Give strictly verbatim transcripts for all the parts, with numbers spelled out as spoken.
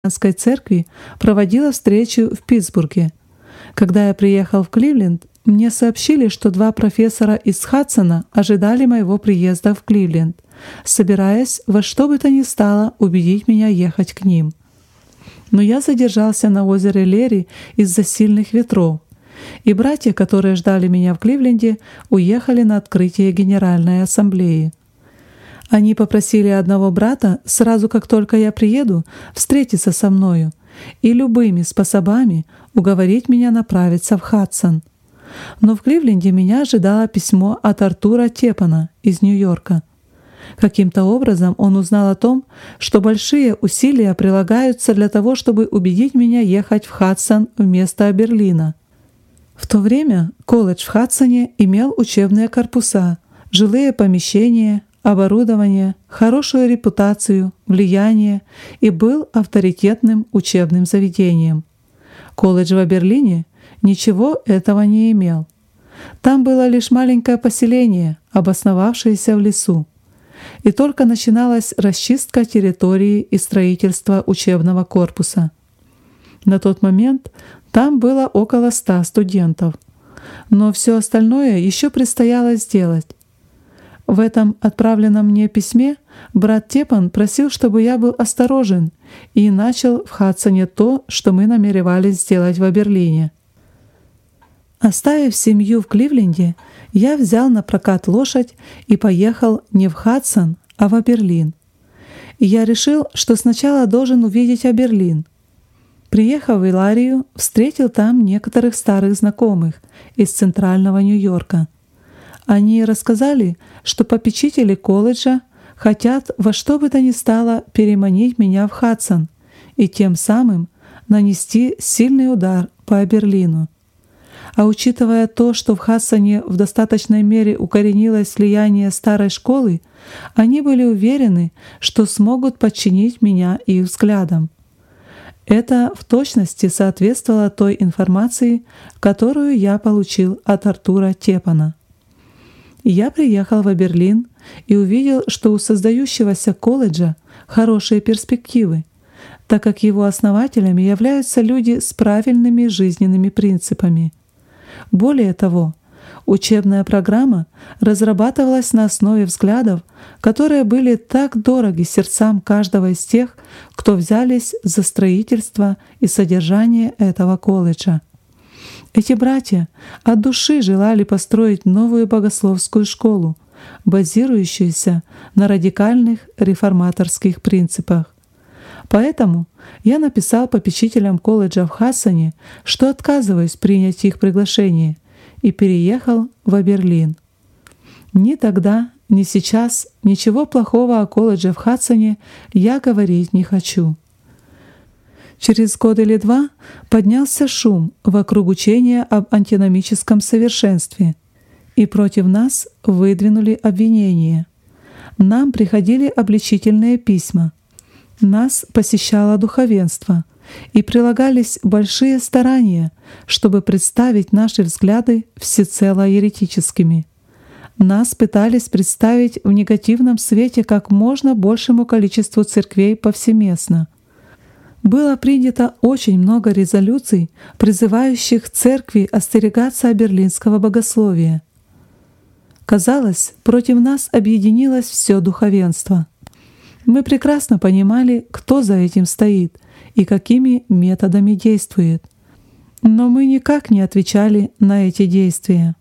Англиканской церкви проводила встречу в Питтсбурге. Когда я приехал в Кливленд, мне сообщили, что два профессора из Хадсона ожидали моего приезда в Кливленд, собираясь во что бы то ни стало убедить меня ехать к ним. Но я задержался на озере Лерри из-за сильных ветров, и братья, которые ждали меня в Кливленде, уехали на открытие Генеральной Ассамблеи. Они попросили одного брата, сразу как только я приеду, встретиться со мною и любыми способами уговорить меня направиться в Хадсон. Но в Кливленде меня ожидало письмо от Артура Тепана из Нью-Йорка. Каким-то образом он узнал о том, что большие усилия прилагаются для того, чтобы убедить меня ехать в Хадсон вместо Аберлина. В то время колледж в Хадсоне имел учебные корпуса, жилые помещения, оборудование, хорошую репутацию, влияние и был авторитетным учебным заведением. Колледж в Аберлине ничего этого не имел. Там было лишь маленькое поселение, обосновавшееся в лесу. И только начиналась расчистка территории и строительство учебного корпуса. На тот момент там было около ста студентов. Но все остальное еще предстояло сделать. В этом отправленном мне письме брат Тепан просил, чтобы я был осторожен и начал в Хадсоне то, что мы намеревались сделать в Аберлине. Оставив семью в Кливленде, я взял на прокат лошадь и поехал не в Хадсон, а в Аберлин. И я решил, что сначала должен увидеть Аберлин. Приехав в Иларию, встретил там некоторых старых знакомых из центрального Нью-Йорка. Они рассказали, что попечители колледжа хотят во что бы то ни стало переманить меня в Хадсон и тем самым нанести сильный удар по Аберлину. А учитывая то, что в Хадсоне в достаточной мере укоренилось влияние старой школы, они были уверены, что смогут подчинить меня их взглядам. Это в точности соответствовало той информации, которую я получил от Артура Тепана. Я приехал в Аберлин и увидел, что у создающегося колледжа хорошие перспективы, так как его основателями являются люди с правильными жизненными принципами. Более того, учебная программа разрабатывалась на основе взглядов, которые были так дороги сердцам каждого из тех, кто взялись за строительство и содержание этого колледжа. Эти братья от души желали построить новую богословскую школу, базирующуюся на радикальных реформаторских принципах. Поэтому я написал попечителям колледжа в Хадсоне, что отказываюсь принять их приглашение, и переехал в Аберлин. Ни тогда, ни сейчас ничего плохого о колледже в Хадсоне я говорить не хочу. Через год или два поднялся шум вокруг учения об антиномическом совершенстве, и против нас выдвинули обвинения. Нам приходили обличительные письма, нас посещало духовенство, и прилагались большие старания, чтобы представить наши взгляды всецело еретическими. Нас пытались представить в негативном свете как можно большему количеству церквей повсеместно. Было принято очень много резолюций, призывающих церкви остерегаться аберлинского богословия. Казалось, против нас объединилось все духовенство. Мы прекрасно понимали, кто за этим стоит и какими методами действует. Но мы никак не отвечали на эти действия.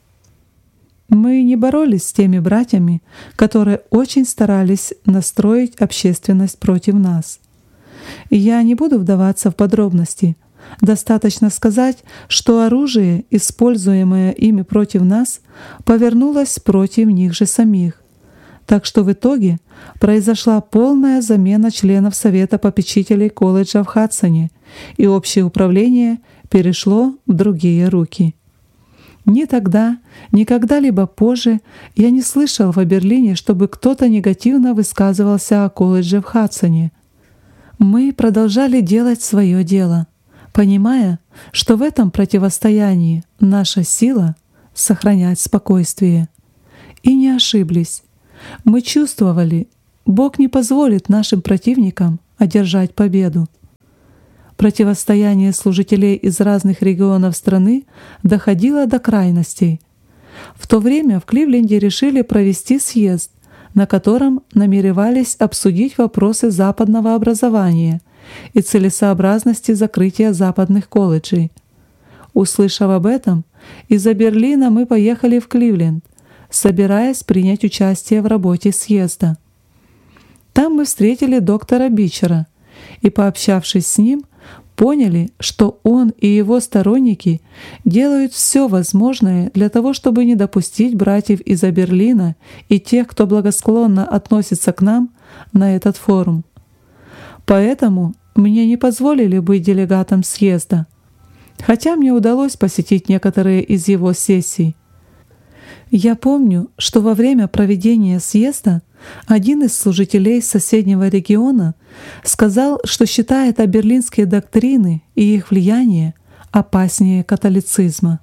Мы не боролись с теми братьями, которые очень старались настроить общественность против нас. Я не буду вдаваться в подробности. Достаточно сказать, что оружие, используемое ими против нас, повернулось против них же самих. Так что в итоге произошла полная замена членов Совета попечителей колледжа в Хадсоне, и общее управление перешло в другие руки. Ни тогда, ни когда-либо позже я не слышал в Аберлине, чтобы кто-то негативно высказывался о колледже в Хадсоне. Мы продолжали делать свое дело, понимая, что в этом противостоянии наша сила — сохранять спокойствие. И не ошиблись. Мы чувствовали, Бог не позволит нашим противникам одержать победу. Противостояние служителей из разных регионов страны доходило до крайностей. В то время в Кливленде решили провести съезд, на котором намеревались обсудить вопросы западного образования и целесообразности закрытия западных колледжей. Услышав об этом, из-за Берлина мы поехали в Кливленд, собираясь принять участие в работе съезда. Там мы встретили доктора Бичера и, пообщавшись с ним, поняли, что он и его сторонники делают все возможное для того, чтобы не допустить братьев из-за Берлина и тех, кто благосклонно относится к нам, на этот форум. Поэтому мне не позволили быть делегатом съезда, хотя мне удалось посетить некоторые из его сессий. Я помню, что во время проведения съезда один из служителей соседнего региона сказал, что считает оберлинские доктрины и их влияние опаснее католицизма.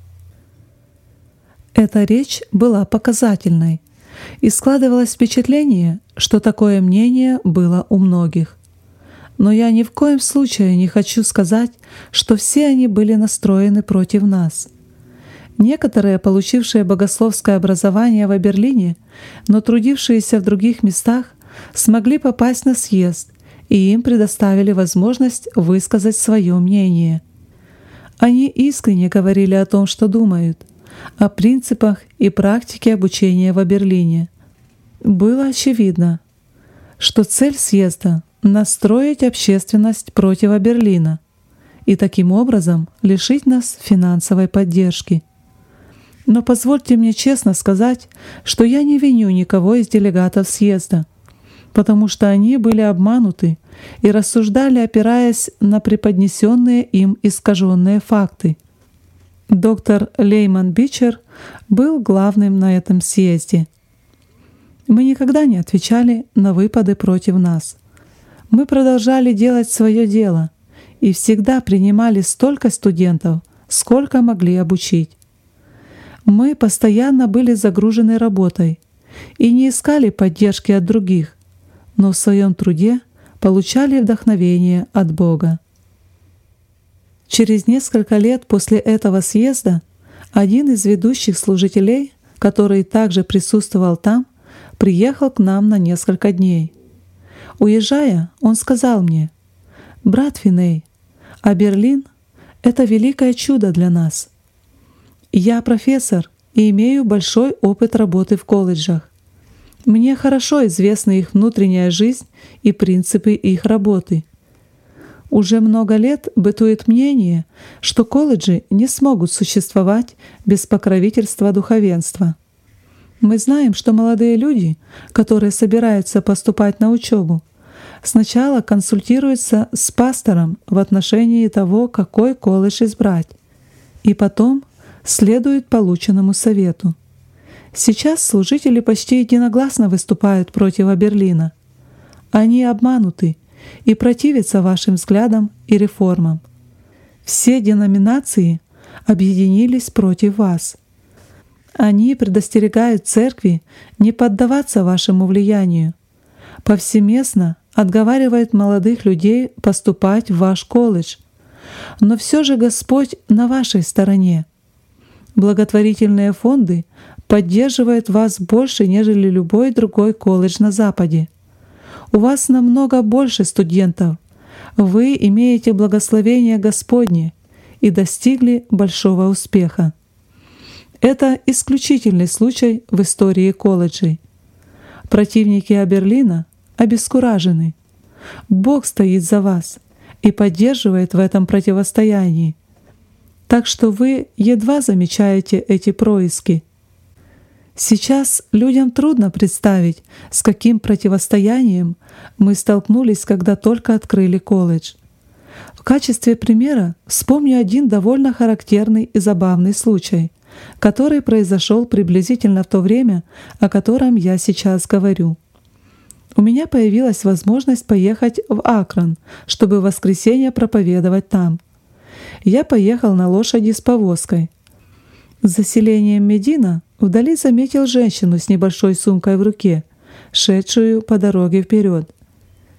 Эта речь была показательной, и складывалось впечатление, что такое мнение было у многих. Но я ни в коем случае не хочу сказать, что все они были настроены против нас. Некоторые, получившие богословское образование в Берлине, но трудившиеся в других местах, смогли попасть на съезд, и им предоставили возможность высказать свое мнение. Они искренне говорили о том, что думают, о принципах и практике обучения в Берлине. Было очевидно, что цель съезда — настроить общественность против Берлина и таким образом лишить нас финансовой поддержки. Но позвольте мне честно сказать, что я не виню никого из делегатов съезда, потому что они были обмануты и рассуждали, опираясь на преподнесенные им искаженные факты. Доктор Лейман Бичер был главным на этом съезде. Мы никогда не отвечали на выпады против нас. Мы продолжали делать свое дело и всегда принимали столько студентов, сколько могли обучить. Мы постоянно были загружены работой и не искали поддержки от других, но в своем труде получали вдохновение от Бога. Через несколько лет после этого съезда один из ведущих служителей, который также присутствовал там, приехал к нам на несколько дней. Уезжая, он сказал мне: «Брат Финей, а Берлин — это великое чудо для нас. Я профессор и имею большой опыт работы в колледжах. Мне хорошо известна их внутренняя жизнь и принципы их работы. Уже много лет бытует мнение, что колледжи не смогут существовать без покровительства духовенства. Мы знаем, что молодые люди, которые собираются поступать на учебу, сначала консультируются с пастором в отношении того, какой колледж избрать, и потом следуют полученному совету. Сейчас служители почти единогласно выступают против Берлина. Они обмануты и противятся вашим взглядам и реформам. Все деноминации объединились против вас. Они предостерегают церкви не поддаваться вашему влиянию, повсеместно отговаривают молодых людей поступать в ваш колледж. Но все же Господь на вашей стороне. Благотворительные фонды поддерживают вас больше, нежели любой другой колледж на Западе. У вас намного больше студентов. Вы имеете благословение Господне и достигли большого успеха. Это исключительный случай в истории колледжей. Противники Берлина обескуражены. Бог стоит за вас и поддерживает в этом противостоянии. Так что вы едва замечаете эти происки. Сейчас людям трудно представить, с каким противостоянием мы столкнулись, когда только открыли колледж. В качестве примера вспомню один довольно характерный и забавный случай, который произошел приблизительно в то время, о котором я сейчас говорю. У меня появилась возможность поехать в Акрон, чтобы в воскресенье проповедовать там. Я поехал на лошади с повозкой. За селением Медина вдали заметил женщину с небольшой сумкой в руке, шедшую по дороге вперед.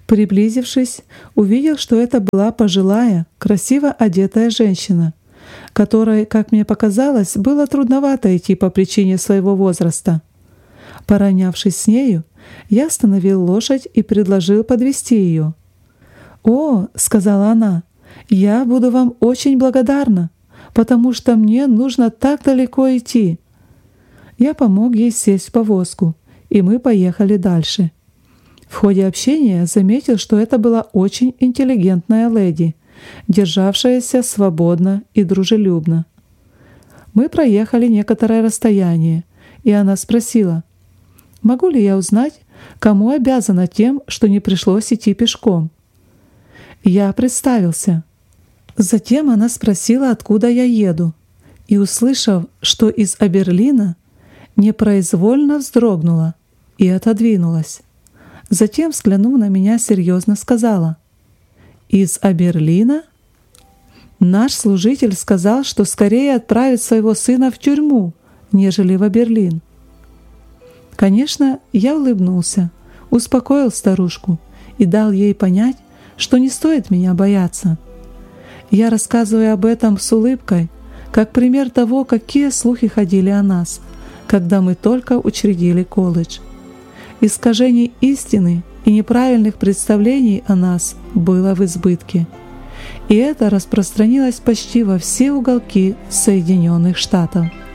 Приблизившись, увидел, что это была пожилая, красиво одетая женщина, которой, как мне показалось, было трудновато идти по причине своего возраста. Поравнявшись с нею, я остановил лошадь и предложил подвезти ее. «О, — сказала она, — я буду вам очень благодарна, потому что мне нужно так далеко идти». Я помог ей сесть в повозку, и мы поехали дальше. В ходе общения заметил, что это была очень интеллигентная леди, державшаяся свободно и дружелюбно. Мы проехали некоторое расстояние, и она спросила, могу ли я узнать, кому обязана тем, что не пришлось идти пешком. Я представился. Затем она спросила, откуда я еду, и, услышав, что из Аберлина, непроизвольно вздрогнула и отодвинулась. Затем, взглянув на меня, серьезно сказала: «Из Аберлина? Наш служитель сказал, что скорее отправит своего сына в тюрьму, нежели в Аберлин». Конечно, я улыбнулся, успокоил старушку и дал ей понять, что не стоит меня бояться. Я рассказываю об этом с улыбкой, как пример того, какие слухи ходили о нас, когда мы только учредили колледж. Искажений истины и неправильных представлений о нас было в избытке, и это распространилось почти во все уголки Соединенных Штатов.